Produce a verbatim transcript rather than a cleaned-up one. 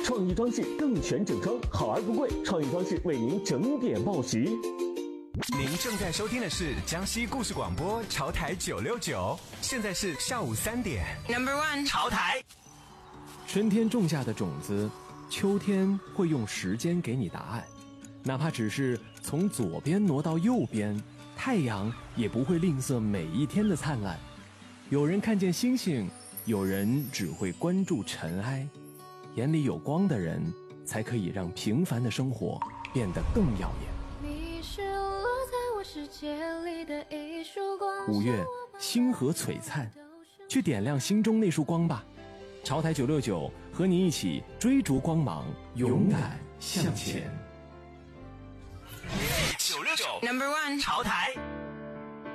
创意装饰更全整装，好而不贵，创意装饰为您整点报时。 您正在收听的是江西故事广播潮台九六九，现在是下午三点。Number one， 潮台。 春天种下的种子，秋天会用时间给你答案，哪怕只是从左边挪到右边，太阳也不会吝啬每一天的灿烂。有人看见星星，有人只会关注尘埃。眼里有光的人，才可以让平凡的生活变得更耀眼。 你是落在我世界里的一束光。 五月，星河璀璨，去点亮心中那束光吧。潮台九六九和你一起追逐光芒，勇敢向前。 九六九 Number one， 潮台。